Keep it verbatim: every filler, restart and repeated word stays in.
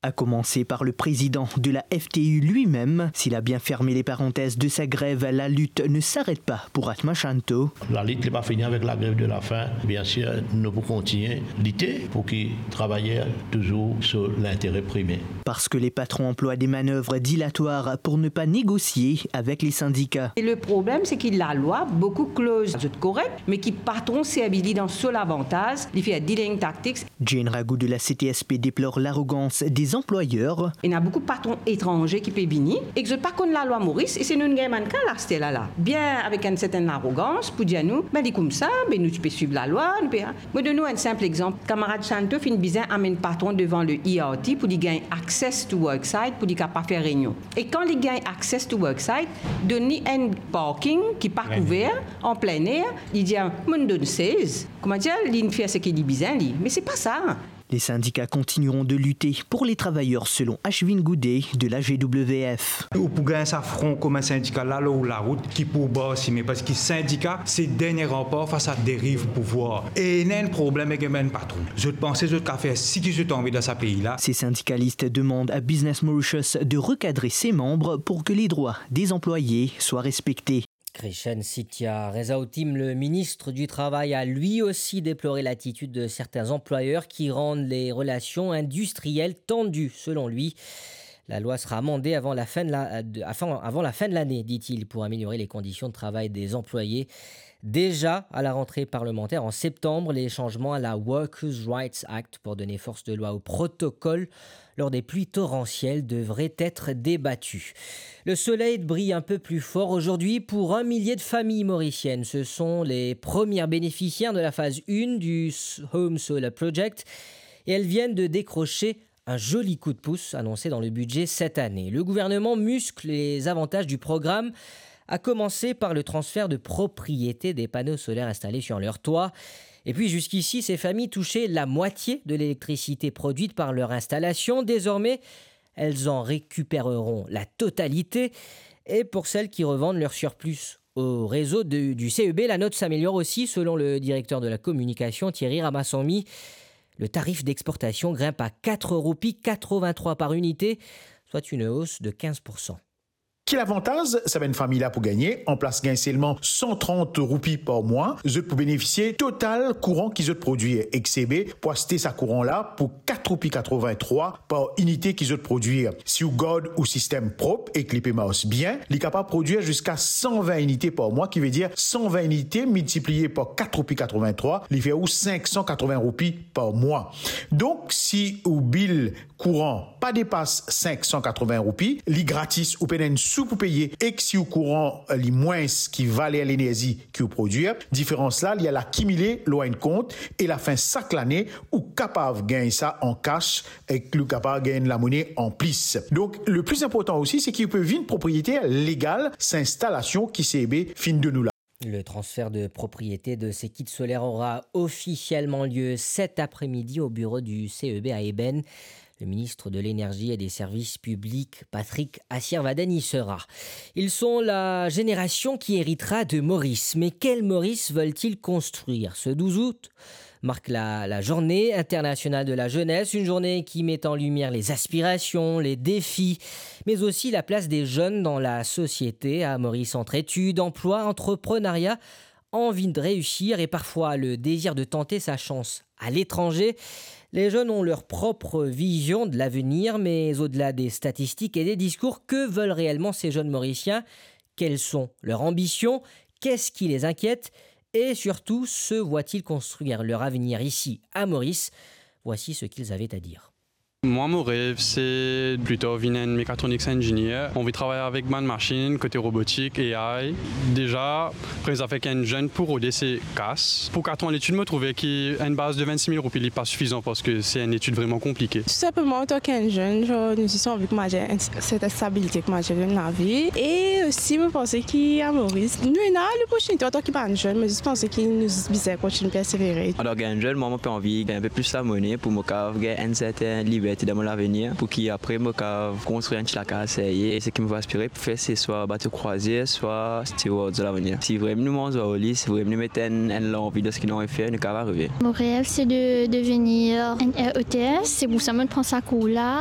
À commencer par le président de la F T U lui-même. S'il a bien fermé les parenthèses de sa grève, la lutte ne s'arrête pas pour Atma Shanto. La lutte n'est pas finie avec la grève de la faim. Bien sûr, nous pouvons continuer à lutter pour qu'ils travaillent toujours sur l'intérêt primaire. Parce que les patrons emploient des manœuvres dilatoires pour ne pas négocier avec les syndicats. Et le problème, c'est que la loi, beaucoup clause correctes, mais qui patron c'est habilité dans seul avantage, il fait dealing tactics. Jane Ragout de la C T S P déplore l'arrogance des employeurs. Il y a beaucoup de patrons étrangers qui peuvent venir et que pas contre la loi Maurice et c'est nous qui avons là, c'était là là. Bien avec une certaine arrogance pour dire nous, ben dit comme ça, ben nous tu peux suivre la loi, nous peux. Moi donne nous un simple exemple. Camarade Chanto fin bizarre amène patron devant le I R T pour lui gagner access to worksite pour lui pas faire réunion. Et quand il gagne access to worksite, donner un parking qui pas couvert en plein air, il dit mon donne seize. Comment dire, il fait ce qu'il dit bizarre, mais c'est pas ça. Les syndicats continueront de lutter pour les travailleurs selon Ashwin Goudet de la G W F. Pour gagner sa front comme un syndicat là où la route qui pour bosser mais parce que syndicat c'est dernier rempart face à dérive pouvoir et il y a un problème avec un patron. Je pensais que je faire si tu es tombé dans ce pays là. Ces syndicalistes demandent à Business Mauritius de recadrer ses membres pour que les droits des employés soient respectés. Krishan Sitya Rezautim, le ministre du Travail, a lui aussi déploré l'attitude de certains employeurs qui rendent les relations industrielles tendues, selon lui. La loi sera amendée avant la fin de la, de, avant la fin de l'année, dit-il, pour améliorer les conditions de travail des employés. Déjà, à la rentrée parlementaire en septembre, les changements à la Workers' Rights Act pour donner force de loi au protocole lors des pluies torrentielles devraient être débattus. Le soleil brille un peu plus fort aujourd'hui pour un millier de familles mauriciennes. Ce sont les premières bénéficiaires de la phase un du Home Solar Project et elles viennent de décrocher un joli coup de pouce annoncé dans le budget cette année. Le gouvernement muscle les avantages du programme, à commencer par le transfert de propriété des panneaux solaires installés sur leur toit. Et puis jusqu'ici, ces familles touchaient la moitié de l'électricité produite par leur installation. Désormais, elles en récupéreront la totalité. Et pour celles qui revendent leur surplus au réseau de, du C E B, la note s'améliore aussi, selon le directeur de la communication, Thierry Ramassambi. Le tarif d'exportation grimpe à quatre euros quatre-vingt-trois par unité, soit une hausse de quinze pour cent. Quel avantage ça va une famille là pour gagner? En place gagne seulement cent trente roupies par mois. Je pour bénéficier total courant qu'ils ont produit X C B pour acheter sa courant là pour quatre roupies quatre-vingt-trois par unité qu'ils ont produit. Si vous God ou système propre et clipé mouse bien, il est capable de produire jusqu'à cent vingt unités par mois, qui veut dire cent vingt unités multipliées par quatre roupies quatre-vingt-trois, il fait ou cinq cent quatre-vingts roupies par mois. Donc si ou bill courant pas dépasse cinq cent quatre-vingts roupies, li gratis ou peine sous pour payer et que si au courant li moins qui valait l'énergie que vous produire, différence là, il y a l'accumulé loin de compte et la fin chaque l'année ou capable gagner ça en cash et que le capable gagner la monnaie en plus. Donc le plus important aussi c'est qu'il peut vivre propriétaire légale cette installation qui C E B fin de nous là. Le transfert de propriété de ces kits solaires aura officiellement lieu cet après-midi au bureau du C E B à Eben. Le ministre de l'Énergie et des Services publics, Patrick Assirvaden, y sera. Ils sont la génération qui héritera de Maurice. Mais quel Maurice veulent-ils construire? Ce douze août marque la, la journée internationale de la jeunesse, une journée qui met en lumière les aspirations, les défis, mais aussi la place des jeunes dans la société. À Maurice, entre études, emploi, entrepreneuriat, envie de réussir et parfois le désir de tenter sa chance à l'étranger. Les jeunes ont leur propre vision de l'avenir, mais au-delà des statistiques et des discours, que veulent réellement ces jeunes Mauriciens? Quelles sont leurs ambitions? Qu'est-ce qui les inquiète? Et surtout, se voient-ils construire leur avenir ici, à Maurice? Voici ce qu'ils avaient à dire. Moi, mon rêve, c'est plutôt devenir mécatronics engineer. On veut travailler avec man machine, côté robotique, A I. Déjà, après, ça fait qu'un jeune pour O D C casse. Pour quatre ans l'étude, me trouvais qu'une base de vingt-six mille roupies n'est pas suffisant parce que c'est une étude vraiment compliquée. Tout simplement, en tant qu'un jeune, je nous suis envie que j'ai cette stabilité que j'ai dans la vie. Et aussi, je pensais qu'à Maurice, nous avons l'opportunité en tant que jeune, mais je pensais qu'il nous disait continuer à persévérer. Alors, qu'un jeune, moi, j'ai envie de gagner un peu plus la monnaie pour me gagner une certaine liberté dans mon avenir pour qu'après moi construire un petit lac et ce qui me va aspirer pour faire c'est soit bateau croisière soit steward de l'avenir. Si vraiment nous mangeons au lit, si vraiment nous mettons l'envie de ce qu'ils ont fait, nous allons arriver. Mon rêve c'est de devenir un R E T S, c'est pour ça que je prends ça cours là.